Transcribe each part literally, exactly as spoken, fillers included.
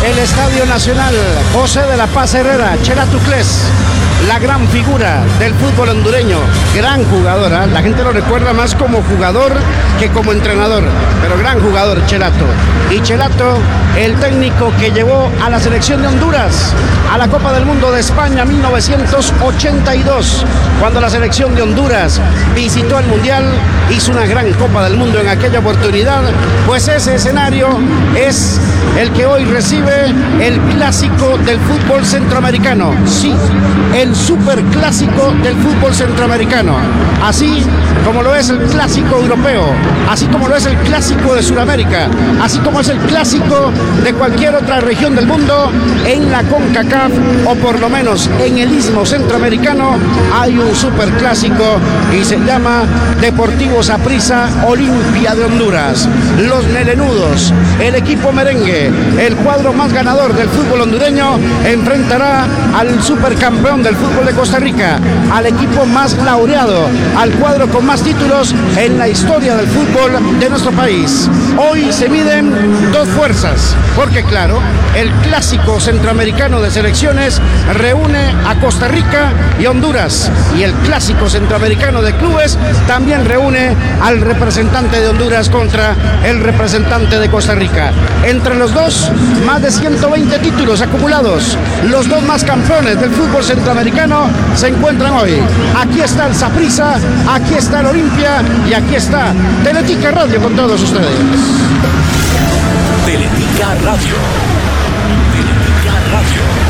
el Estadio Nacional José de la Paz Herrera, Chela Tuclés, la gran figura del fútbol hondureño, gran jugadora. La gente lo recuerda más como jugador que como entrenador, pero gran jugador Chelato. Y Chelato, el técnico que llevó a la selección de Honduras a la Copa del Mundo de España mil novecientos ochenta y dos, cuando la selección de Honduras visitó el Mundial, hizo una gran Copa del Mundo en aquella oportunidad. Pues ese escenario es el que hoy recibe el clásico del fútbol centroamericano. Sí, el superclásico del fútbol centroamericano. Así como lo es el clásico europeo, así como lo es el clásico de Sudamérica, así como es el clásico de cualquier otra región del mundo, en la CONCACAF o por lo menos en el istmo centroamericano hay un superclásico y se llama Deportivo Saprissa Olimpia de Honduras. Los nelenudos, el equipo merengue, el cuadro más ganador del fútbol hondureño, enfrentará al supercampeón del fútbol de Costa Rica, al equipo más laureado, al cuadro con más títulos en la historia del fútbol de nuestro país. Hoy se miden dos fuerzas, porque claro, el clásico centroamericano de selecciones reúne a Costa Rica y Honduras, y el clásico centroamericano de clubes también reúne al representante de Honduras contra el representante de Costa Rica. Entre los dos, más de ciento veinte títulos acumulados. Los dos más campeones del fútbol centroamericano se encuentran hoy. Aquí está el Saprissa, aquí está el Olimpia y aquí está Teletica Radio con todos ustedes. Teletica Radio. Teletica Radio.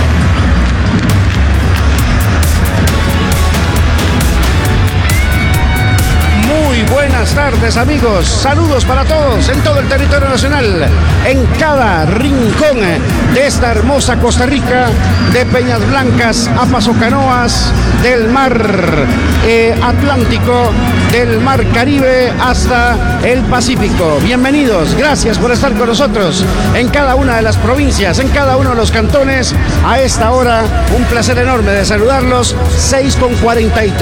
Muy buenas tardes, amigos. Saludos para todos en todo el territorio nacional, en cada rincón de esta hermosa Costa Rica, de Peñas Blancas a Pasocanoas, del mar eh, Atlántico, del mar Caribe hasta el Pacífico. Bienvenidos, gracias por estar con nosotros en cada una de las provincias, en cada uno de los cantones. A esta hora, un placer enorme de saludarlos. seis con cuarenta y tres.